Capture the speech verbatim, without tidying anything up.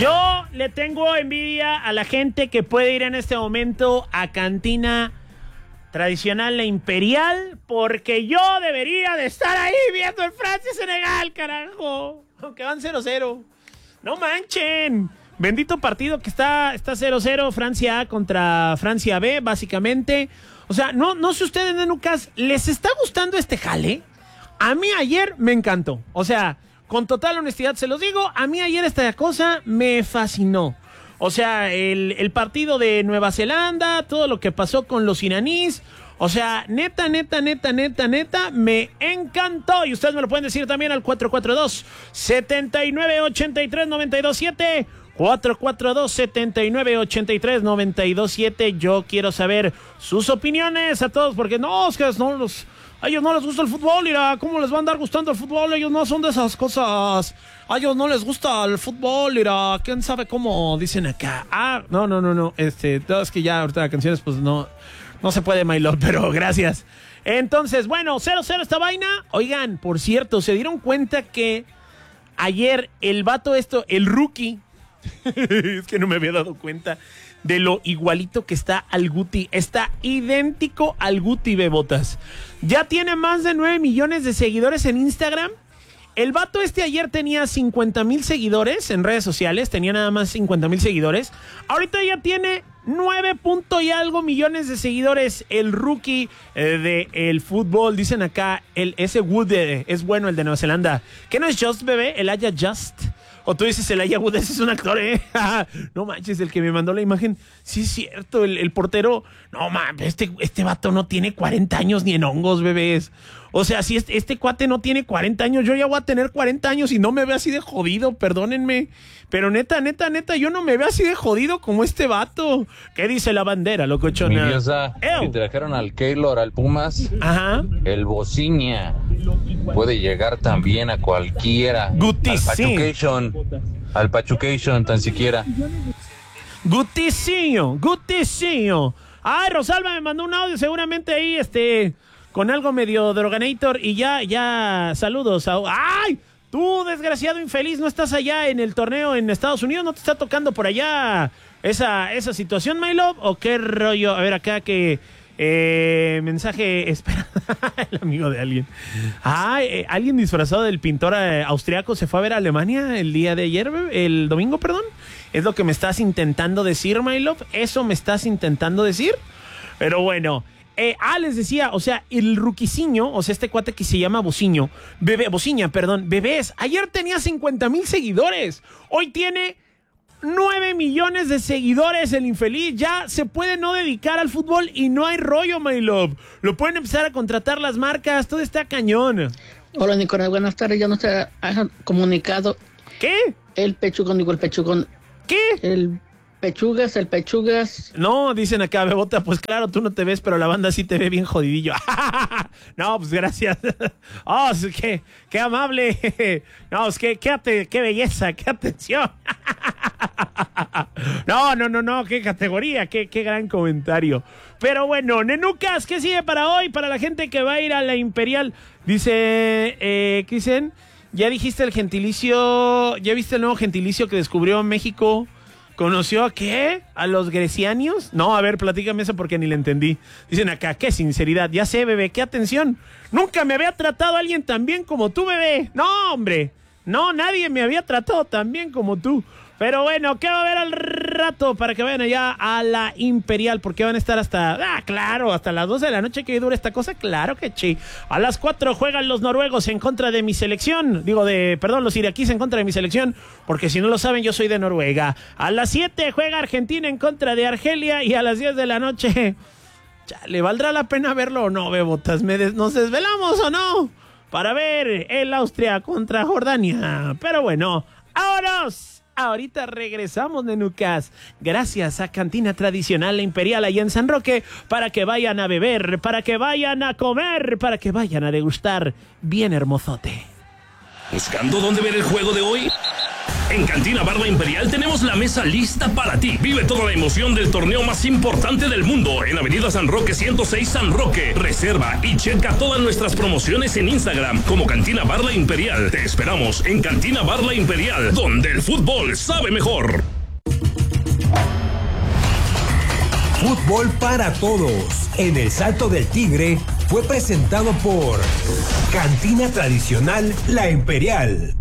Yo le tengo envidia a la gente que puede ir en este momento a Cantina Tradicional La Imperial, porque yo debería de estar ahí viendo el Francia-Senegal, carajo. Aunque van cero cero. No manchen. Bendito partido que está está cero cero, Francia A contra Francia B, básicamente. O sea, no, no sé ustedes, Nenucas, ¿les está gustando este jale? A mí ayer me encantó. O sea, con total honestidad se los digo, a mí ayer esta cosa me fascinó. O sea, el, el partido de Nueva Zelanda, todo lo que pasó con los iraníes. O sea, neta, neta, neta, neta, neta, me encantó. Y ustedes me lo pueden decir también al cuatro cuatro dos, siete nueve ocho tres, nueve dos siete. cuatro cuatro dos, siete nueve ocho tres, nueve dos siete. Yo quiero saber sus opiniones a todos, porque no, es que no los... A ellos no les gusta el fútbol, mira, ¿cómo les va a andar gustando el fútbol? Ellos no son de esas cosas. A ellos no les gusta el fútbol, mira, ¿quién sabe cómo? Dicen acá. Ah, no, no, no, no. Este, no, es que ya ahorita las canciones, pues no, no se puede, my love, pero gracias. Entonces, bueno, cero cero esta vaina. Oigan, por cierto, ¿se dieron cuenta que ayer el vato esto, el rookie, es que no me había dado cuenta de lo igualito que está al Guti? Está idéntico al Guti, Bebotas. Ya tiene más de nueve millones de seguidores en Instagram. El vato este ayer tenía cincuenta mil seguidores en redes sociales. Tenía nada más cincuenta mil seguidores. Ahorita ya tiene nueve punto y algo millones de seguidores. El rookie eh, del fútbol. Dicen acá, el, ese Wood eh, es bueno, el de Nueva Zelanda. ¿Qué no es Just, bebé? El Aya Just. O tú dices, el Aya Wood, ese es un actor, ¿eh? No manches, el que me mandó la imagen. Sí, es cierto, el, el portero. No, man, este, este vato no tiene cuarenta años ni en hongos, bebés. O sea, si este, este cuate no tiene cuarenta años, yo ya voy a tener cuarenta años y no me veo así de jodido, perdónenme. Pero neta, neta, neta, yo no me veo así de jodido como este vato. ¿Qué dice la bandera, locochona? Mi diosa, si trajeron al Keylor, al Pumas, ajá, el Bociña puede llegar también a cualquiera. Guti, al Pachucation, al Pachucation tan siquiera. Guticinho, Guticinho. Ay, Rosalba me mandó un audio, seguramente ahí, este, con algo medio droganator, y ya, ya, saludos. A... ¡Ay! Tú, desgraciado infeliz, ¿no estás allá en el torneo en Estados Unidos? ¿No te está tocando por allá esa, esa situación, my love? ¿O qué rollo? A ver, acá que... Eh, mensaje, espera, el amigo de alguien. Ah, eh, alguien disfrazado del pintor eh, austriaco se fue a ver a Alemania el día de ayer, el domingo, perdón. Es lo que me estás intentando decir, my love. Eso me estás intentando decir. Pero bueno, eh, ah, les decía, o sea, el ruquiciño, o sea, este cuate que se llama Bociño, bebé, Bociña, perdón, bebés, ayer tenía cincuenta mil seguidores. Hoy tiene nueve millones de seguidores, el infeliz. Ya se puede no dedicar al fútbol y no hay rollo, my love. Lo pueden empezar a contratar las marcas, todo está cañón. Hola, Nicolás, buenas tardes. Ya no se ha comunicado. ¿Qué? El pechugón, digo, el pechugón. ¿Qué? El pechugas, el pechugas. No, dicen acá, Bebota, pues claro, tú no te ves, pero la banda sí te ve bien jodidillo. No, pues gracias. Oh, qué, qué amable. No, es que, qué, qué belleza, qué atención. No, no, no, no, qué categoría, qué, qué gran comentario. Pero bueno, Nenucas, ¿qué sigue para hoy? Para la gente que va a ir a la Imperial. Dice, eh, ¿qué dicen? Ya dijiste el gentilicio, ¿ya viste el nuevo gentilicio que descubrió México? ¿Conoció a qué? ¿A los grecianos? No, a ver, platícame eso porque ni le entendí. Dicen acá, qué sinceridad. Ya sé, bebé, qué atención. Nunca me había tratado a alguien tan bien como tú, bebé. No, hombre. No, nadie me había tratado tan bien como tú. Pero bueno, ¿qué va a haber al rato para que vayan allá a la Imperial? Porque van a estar hasta, ah, claro, hasta las doce de la noche que dura esta cosa. Claro que sí. A las cuatro juegan los noruegos en contra de mi selección. Digo, de, perdón, los iraquíes en contra de mi selección. Porque si no lo saben, yo soy de Noruega. A las siete juega Argentina en contra de Argelia. Y a las diez de la noche, ¿le valdrá la pena verlo o no, Bebotas? ¿Me des- ¿Nos desvelamos o no? Para ver el Austria contra Jordania. Pero bueno, ¡vámonos! Ahorita regresamos, Nenucas. Gracias a Cantina Tradicional La Imperial allá en San Roque, para que vayan a beber, para que vayan a comer, para que vayan a degustar bien hermosote. ¿Buscando dónde ver el juego de hoy? En Cantina Bar La Imperial tenemos la mesa lista para ti. Vive toda la emoción del torneo más importante del mundo en Avenida San Roque ciento seis San Roque. Reserva y checa todas nuestras promociones en Instagram como Cantina Bar La Imperial. Te esperamos en Cantina Bar La Imperial, donde el fútbol sabe mejor. Fútbol para todos en el Salto del Tigre fue presentado por Cantina Tradicional La Imperial.